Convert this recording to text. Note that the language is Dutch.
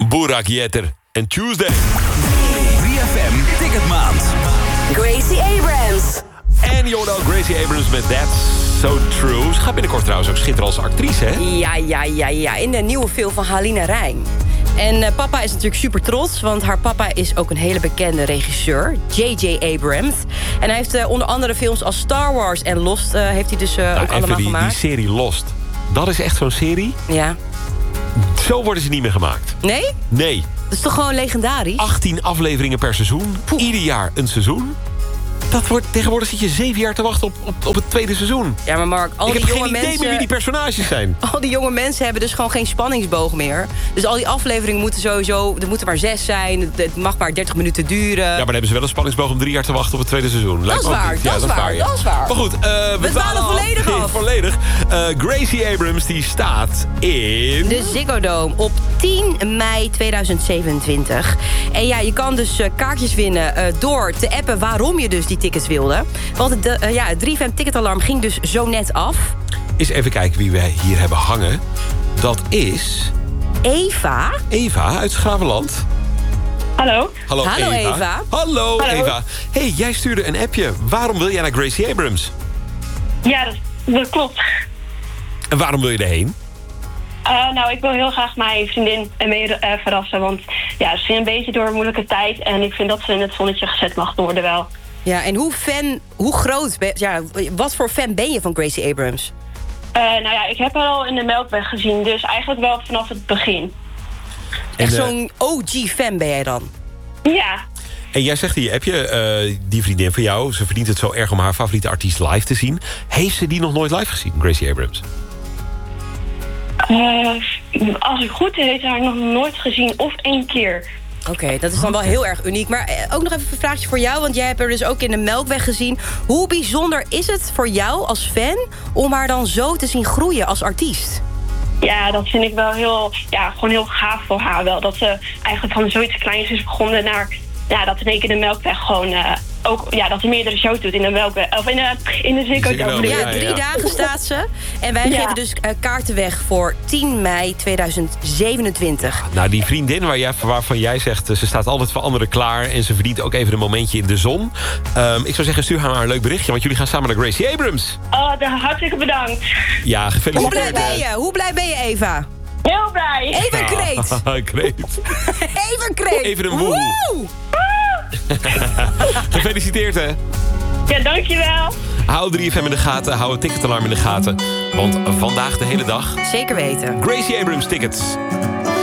Burak Yeter en Tuesday. 3FM Ticketmaand. Gracie Abrams. En je hoort ook Gracie Abrams met That's So True. Ze gaat binnenkort trouwens ook schitteren als actrice, hè? Ja. In de nieuwe film van Halina Reijn. En papa is natuurlijk super trots, want haar papa is ook een hele bekende regisseur, J.J. Abrams. En hij heeft onder andere films als Star Wars en Lost heeft hij dus ook allemaal gemaakt. Die serie Lost, dat is echt zo'n serie? Ja. Zo worden ze niet meer gemaakt. Nee? Nee. Dat is toch gewoon legendarisch? 18 afleveringen per seizoen, ieder jaar een seizoen. Tegenwoordig zit je 7 jaar te wachten op het tweede seizoen. Ja, maar Mark, Ik heb geen idee meer wie die personages zijn. Al die jonge mensen hebben dus gewoon geen spanningsboog meer. Dus al die afleveringen moeten sowieso... Er moeten maar 6 zijn, het mag maar 30 minuten duren. Ja, maar dan hebben ze wel een spanningsboog om 3 jaar te wachten op het tweede seizoen. Dat is waar, dat is waar. Maar goed, we dwalen volledig af. Volledig. Gracie Abrams die staat in... De Ziggo Dome op 10 mei 2027. En ja, je kan dus kaartjes winnen door te appen waarom je dus die tickets wilde. Want het 3FM ticketalarm ging dus zo net af. Eens even kijken wie wij hier hebben hangen. Dat is... Eva. Eva uit Schravenland. Hallo. Hallo Eva. Hallo Eva. Hey, jij stuurde een appje. Waarom wil jij naar Gracie Abrams? Ja, dat klopt. En waarom wil je erheen? Nou, ik wil heel graag mijn vriendin mee verrassen. Want ja, ze is een beetje door een moeilijke tijd. En ik vind dat ze in het zonnetje gezet mag worden wel. Ja, en wat voor fan ben je van Gracie Abrams? Nou ja, ik heb haar al in de Melkweg gezien. Dus eigenlijk wel vanaf het begin. Echt zo'n OG-fan ben jij dan? Ja. En jij zegt in je appje, die vriendin van jou... ze verdient het zo erg om haar favoriete artiest live te zien. Heeft ze die nog nooit live gezien, Gracie Abrams? Als ik goed heeft haar nog nooit gezien of 1 keer. Oké, dat is dan wel heel erg uniek. Maar ook nog even een vraagje voor jou, want jij hebt haar dus ook in de Melkweg gezien. Hoe bijzonder is het voor jou als fan om haar dan zo te zien groeien als artiest? Ja, dat vind ik wel gewoon heel gaaf voor haar wel. Dat ze eigenlijk van zoiets kleins is begonnen naar... Ja, dat in één keer de Melkweg gewoon... dat ze meerdere shows doet in de Melkweg... Of in de Ziggo Dome. Ja, 3 dagen staat ze. En wij geven dus kaarten weg voor 10 mei 2027. Nou, die vriendin waarvan jij zegt... ze staat altijd voor anderen klaar... en ze verdient ook even een momentje in de zon. Ik zou zeggen, stuur haar maar een leuk berichtje... want jullie gaan samen naar Gracie Abrams. Oh, hartstikke bedankt. Ja, gefeliciteerd. Hoe blij ben je, Eva? Heel blij. Even een kreet. Even een kreet. Even een woe. Gefeliciteerd, hè. Ja, dankjewel. Hou 3FM in de gaten, hou het ticketalarm in de gaten. Want vandaag de hele dag... Zeker weten. Gracie Abrams tickets.